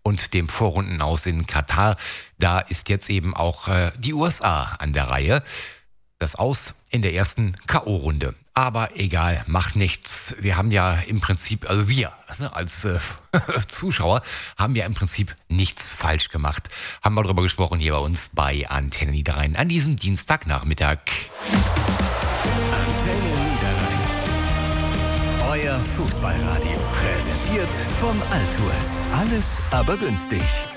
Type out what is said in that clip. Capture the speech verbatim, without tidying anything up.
und dem Vorrundenaus in Katar. Da ist jetzt eben auch äh, die U S A an der Reihe. Das Aus in der ersten K O-Runde. Aber egal, macht nichts. Wir haben ja im Prinzip, also wir ne, als äh, Zuschauer, haben ja im Prinzip nichts falsch gemacht. Haben wir darüber gesprochen hier bei uns bei Antenne Niederrhein an diesem Dienstagnachmittag. Antenne Niederrhein. Euer Fußballradio. Präsentiert von Altours. Alles aber günstig.